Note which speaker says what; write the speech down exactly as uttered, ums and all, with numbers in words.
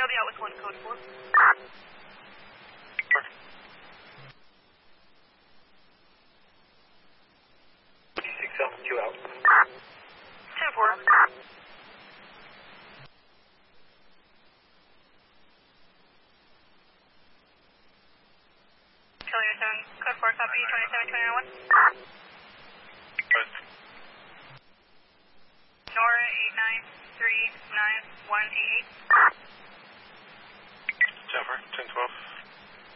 Speaker 1: I'll be out with one code four.
Speaker 2: six seven two out.
Speaker 1: ten four. Killer seven, code four, copy, twenty-seven twenty-one. Nora eight nine three nine one eight eight.